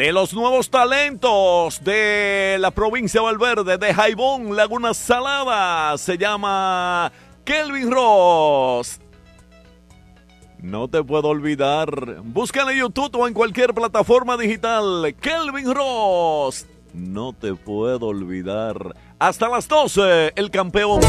de los nuevos talentos de la provincia de Valverde, de Jaibón, Laguna Salada, se llama Kelvin Ross. No te puedo olvidar. Búscala en YouTube o en cualquier plataforma digital. Kelvin Ross. No te puedo olvidar. Hasta las 12, el campeón.